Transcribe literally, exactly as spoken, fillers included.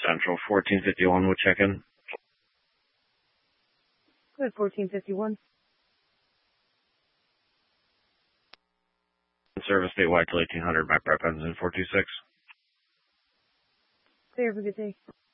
Central, fourteen fifty-one will check in. Good, fourteen fifty-one. Service statewide till eighteen hundred, my prep ends in four two six. Clear, have a good day.